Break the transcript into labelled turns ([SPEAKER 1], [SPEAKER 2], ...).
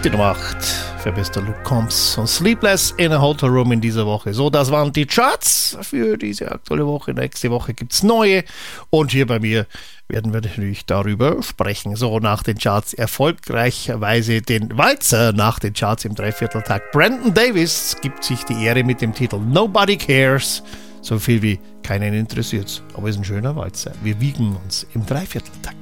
[SPEAKER 1] Die Nummer 8 für Mr. Luke Combs und Sleepless in a Hotel Room in dieser Woche. So, das waren die Charts für diese aktuelle Woche. Nächste Woche gibt es neue. Und hier bei mir werden wir natürlich darüber sprechen. So, nach den Charts erfolgreicherweise den Walzer nach den Charts im Dreivierteltakt. Brandon Davis gibt sich die Ehre mit dem Titel Nobody Cares. So viel wie keinen interessiert's. Aber ist ein schöner Walzer. Wir wiegen uns im Dreivierteltakt.